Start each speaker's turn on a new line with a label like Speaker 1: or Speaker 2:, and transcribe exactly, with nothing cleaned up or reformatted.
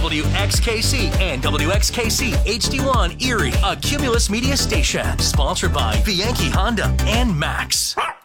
Speaker 1: W X K C and W X K C H D one Erie, a Cumulus Media station. Sponsored by Bianchi Honda and Max.